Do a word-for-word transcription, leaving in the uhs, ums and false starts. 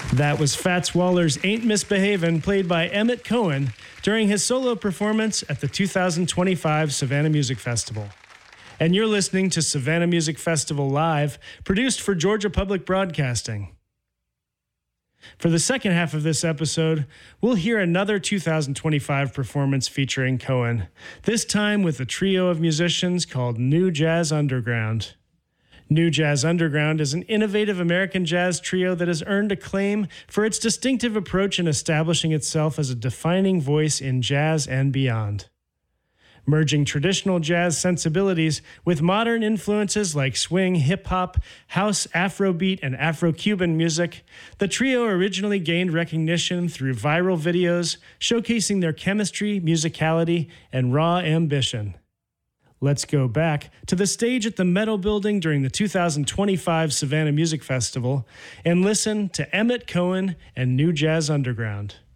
That was Fats Waller's Ain't Misbehavin', played by Emmett Cohen during his solo performance at the two thousand twenty-five Savannah Music Festival. And you're listening to Savannah Music Festival Live, produced for Georgia Public Broadcasting. For the second half of this episode, we'll hear another two thousand twenty-five performance featuring Cohen, this time with a trio of musicians called New Jazz Underground. New Jazz Underground is an innovative American jazz trio that has earned acclaim for its distinctive approach in establishing itself as a defining voice in jazz and beyond. Merging traditional jazz sensibilities with modern influences like swing, hip-hop, house, Afrobeat, and Afro-Cuban music, the trio originally gained recognition through viral videos showcasing their chemistry, musicality, and raw ambition. Let's go back to the stage at the Meadow Building during the two thousand twenty-five Savannah Music Festival and listen to Emmett Cohen and New Jazz Underground.